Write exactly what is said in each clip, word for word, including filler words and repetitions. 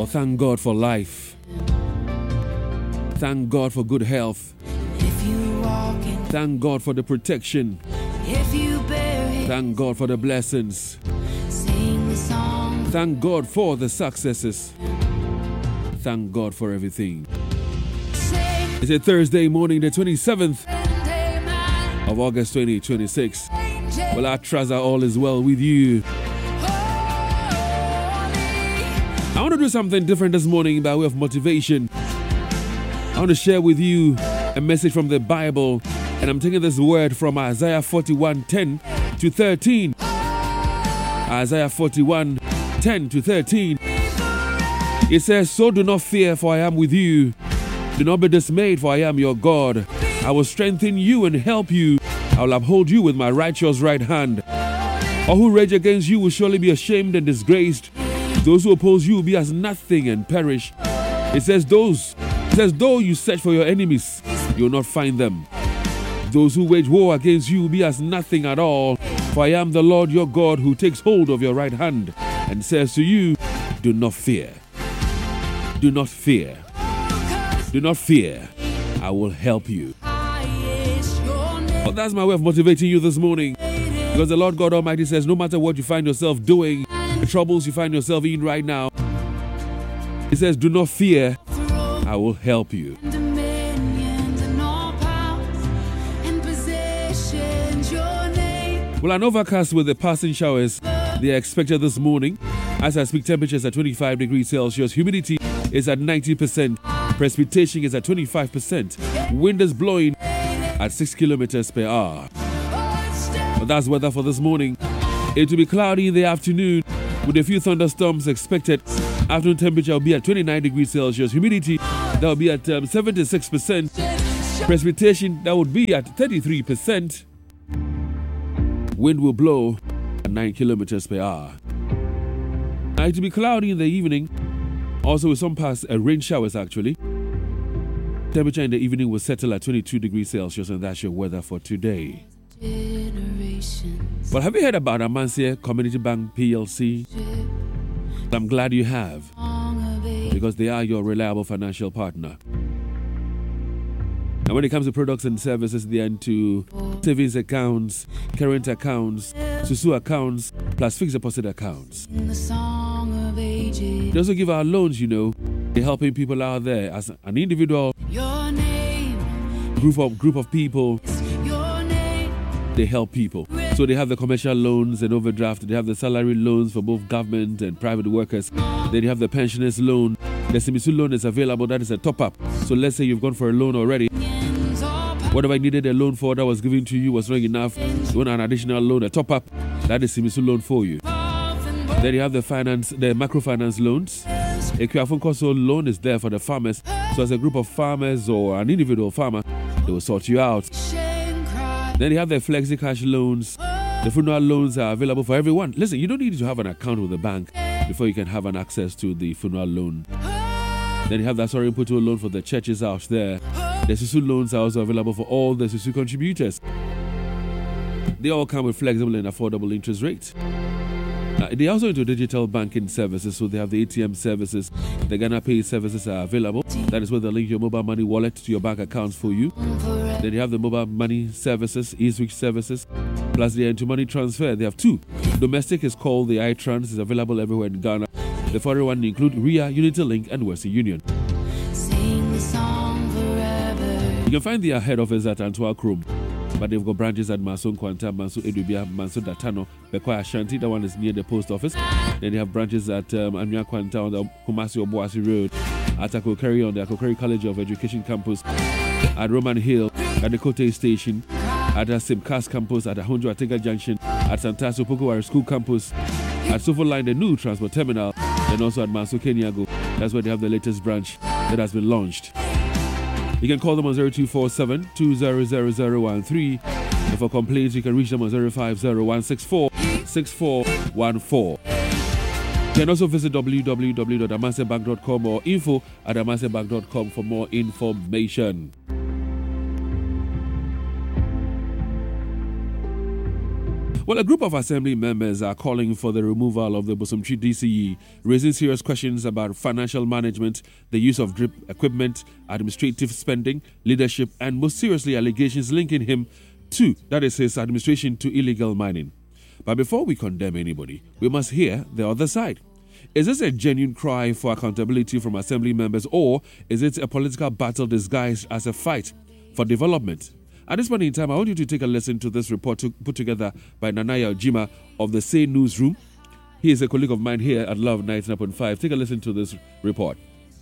Or thank God for life. Thank God for good health. If you walk in, Thank God for the protection. if you bear it, Thank God for the blessings. sing the song. Thank God for the successes. Thank God for everything. Say, It's a Thursday morning, the twenty-seventh amen. of August twenty twenty-six. Angel, Well, I trust that all is well with you. holy. I want to do something different this morning by way of motivation. I want to share with you a message from the Bible, and I'm taking this word from Isaiah forty-one ten to thirteen. Isaiah forty-one ten to thirteen. It says, "So do not fear, for I am with you. Do not be dismayed, for I am your God. I will strengthen you and help you. I will uphold you with my righteous right hand. All who rage against you will surely be ashamed and disgraced. Those who oppose you will be as nothing and perish." It says, "Those, it says, though you search for your enemies, you will not find them. Those who wage war against you will be as nothing at all. For I am the Lord your God, who takes hold of your right hand and says to you, do not fear. Do not fear. Do not fear. I will help you." Well, that's my way of motivating you this morning. Because the Lord God Almighty says, no matter what you find yourself doing, the troubles you find yourself in right now, He says, do not fear. I will help you. Well, an overcast with the passing showers, they are expected this morning. As I speak, temperatures at twenty-five degrees Celsius. Humidity is at ninety percent. Precipitation is at twenty-five percent. Wind is blowing at six kilometers per hour. But that's weather for this morning. It will be cloudy in the afternoon with a few thunderstorms expected. Afternoon temperature will be at twenty-nine degrees Celsius. Humidity, that will be at um, seventy-six percent. Precipitation, that would be at thirty-three percent. Wind will blow at nine kilometers per hour. Now, it will be cloudy in the evening. Also with some past uh, rain showers actually. Temperature in the evening will settle at twenty-two degrees Celsius, and that's your weather for today. Well, have you heard about Amancia Community Bank P L C? I'm glad you have, because they are your reliable financial partner. And when it comes to products and services, they are into savings accounts, current accounts, Susu accounts, plus fixed deposit accounts. They also give out loans, you know. They're helping people out there as an individual, group of, group of people. They help people. So they have the commercial loans and overdraft. They have the salary loans for both government and private workers. Then you have the pensioners loan. The Simisu loan is available. That is a top-up. So let's say you've gone for a loan already. Whatever you needed a loan for that was given to you was not enough. You want an additional loan, a top-up. That is Simisu loan for you. Then you have the finance, the microfinance loans. A Kuafun Koso loan is there for the farmers. So as a group of farmers or an individual farmer, they will sort you out. Then you have the Flexi Cash loans. The funeral loans are available for everyone. Listen, you don't need to have an account with the bank before you can have an access to the funeral loan. Then you have the Sorry Puto loan for the churches out there. The Susu loans are also available for all the Susu contributors. They all come with flexible and affordable interest rates. Uh, they also into digital banking services, so they have the A T M services. The Ghana Pay services are available. That is where they link your mobile money wallet to your bank accounts for you. Then you have the mobile money services, e-switch services, plus the into money transfer. They have two. Domestic is called the iTrans. It's available everywhere in Ghana. The foreign one include R I A, Unity Link, and Western Union. Sing the song forever. You can find their head office at Antwerp Chrome, but they've got branches at Manso Kwanta, Manso Edubia, Manso Datano, Bekwa Ashanti. That one is near the post office. Then they have branches at um, Anya Kwanta on the Kumasi Obuasi Road, at Akokeri on the Akokeri College of Education campus, at Roman Hill, at the Kote Station, at the Simcas campus, at the Honjo Atega Junction, at Santaso Pokowari School campus, at Sofo Line, the new transport terminal, and also at Manso Kenyago. That's where they have the latest branch that has been launched. You can call them on zero two four seven, two zero zero zero one three. And for complaints, you can reach them on zero five zero one six four six four one four. You can also visit w w w dot amasebank dot com or info at amasebank dot com for more information. Well, a group of Assembly members are calling for the removal of the Bosomtwi D C E, raising serious questions about financial management, the use of drip equipment, administrative spending, leadership, and most seriously, allegations linking him to, that is his administration, to illegal mining. But before we condemn anybody, we must hear the other side. Is this a genuine cry for accountability from Assembly members, or is it a political battle disguised as a fight for development? At this point in time, I want you to take a listen to this report to, put together by Nanaya Ojima of the Say Newsroom. He is a colleague of mine here at Love ninety-nine point five. Take a listen to this report.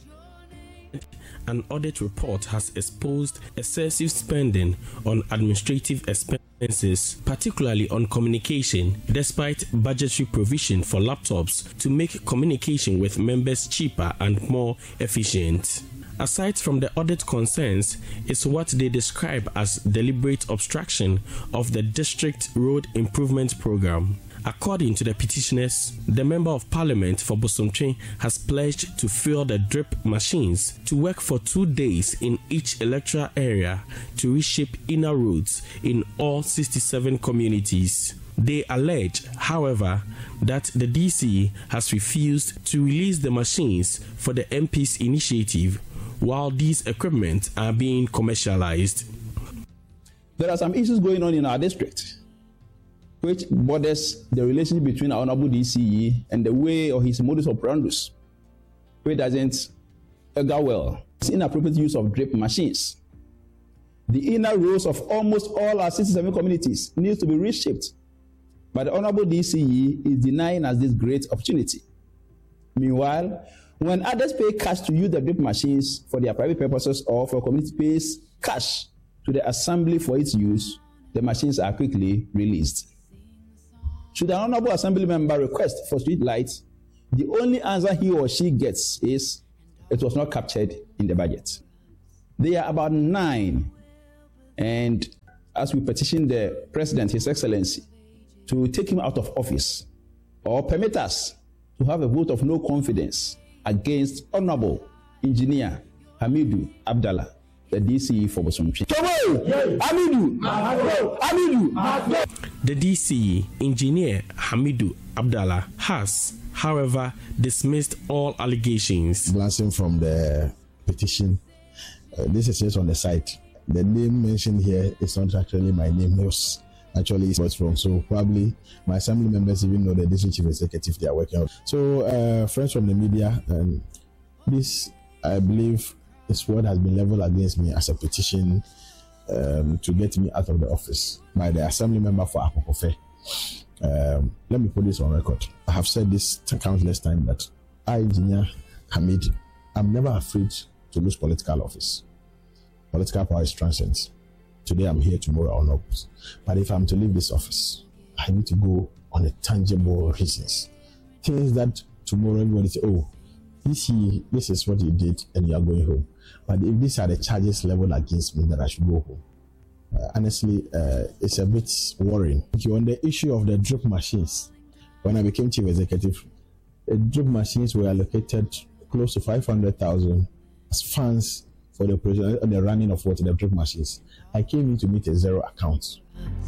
An audit report has exposed excessive spending on administrative expenses, particularly on communication, despite budgetary provision for laptops to make communication with members cheaper and more efficient. Aside from the audit concerns, is what they describe as deliberate obstruction of the district road improvement program. According to the petitioners, the Member of Parliament for Bosomtwi has pledged to fill the drip machines to work for two days in each electoral area to reshape inner roads in all sixty-seven communities. They allege, however, that the D C E has refused to release the machines for the M P's initiative while these equipment are being commercialized. There are some issues going on in our district which borders the relationship between our honorable D C E and the way or his modus operandus, which doesn't go well. It's inappropriate use of drip machines. The inner roads of almost all our sixty-seven communities needs to be reshaped, but the honorable D C E is denying us this great opportunity. Meanwhile, when others pay cash to use the drip machines for their private purposes or for community pays cash to the assembly for its use, the machines are quickly released. Should an honorable assembly member request for street lights, the only answer he or she gets is it was not captured in the budget. They are about nine, and as we petition the President, His Excellency, to take him out of office or permit us to have a vote of no confidence against Honorable Engineer Hamidu Abdallah, the D C E for Bosomtwi. The D C E, Engineer Hamidu Abdallah, has, however, dismissed all allegations. Glancing from the petition, uh, this is just on the site. The name mentioned here is not actually my name. It was actually what's from. So probably my assembly members even know the district chief executive they are working on. So uh, friends from the media, um, this I believe is what has been leveled against me as a petition um, to get me out of the office by the assembly member for Apokofe. Um, let me put this on record. I have said this countless times that I, Engineer Hamid, I'm never afraid to lose political office. Political power is transient. Today I'm here, tomorrow I'm not. But if I'm to leave this office, I need to go on a tangible reasons. Things that tomorrow everybody say, oh, this, he, this is what you did and you are going home. But if these are the charges leveled against me, that I should go home. Uh, honestly, uh, it's a bit worrying. On the issue of the drip machines, when I became chief executive, the drip machines were allocated close to five hundred thousand as funds for the operation and the running of what the drip machines. I came in to meet a zero account.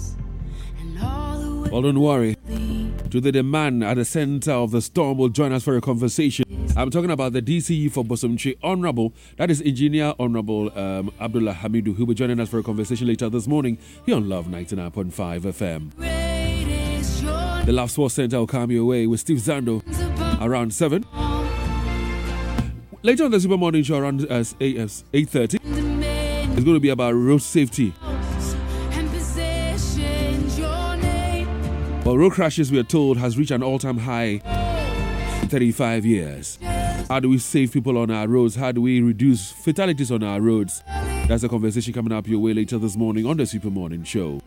Well, don't worry. Today, the man at the center of the storm will join us for a conversation. I'm talking about the D C E for Bosomtwi, Honorable, that is Engineer Honorable um, Abdullah Hamidu, who will be joining us for a conversation later this morning here on Love ninety-nine point five F M. The Love Sports Center will come your way with Steve Zando around seven. Later on the Super Morning Show around uh, eight thirty, it's going to be about road safety. Well, road crashes, we are told, has reached an all-time high in thirty-five years. How do we save people on our roads? How do we reduce fatalities on our roads? That's a conversation coming up your way later this morning on the Super Morning Show.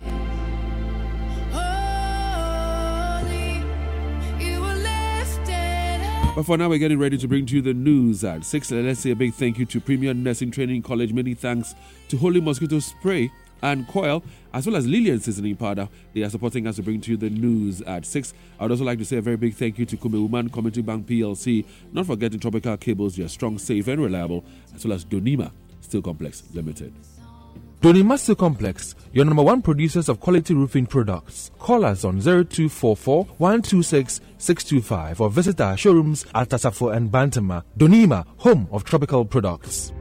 But for now, we're getting ready to bring to you the news at six. Let's say a big thank you to Premier Nursing Training College. Many thanks to Holy Mosquito Spray and Coil, as well as Lillian Seasoning Powder. They are supporting us to bring to you the news at six. I would also like to say a very big thank you to Kume Woman Community Bank P L C, not forgetting Tropical Cables, they are strong, safe and reliable, as well as Donima Steel Complex Limited. Donimasu Complex, your number one producers of quality roofing products. Call us on zero two four four, one two six, six two five or visit our showrooms at Tasafo and Bantama. Donima, home of tropical products.